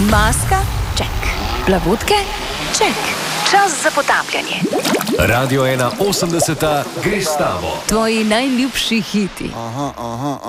Maska? Ček. Plavutke? Ček. Čas za potapljanje. Radio 81 gre s tabo. Tvoji najljubši hiti.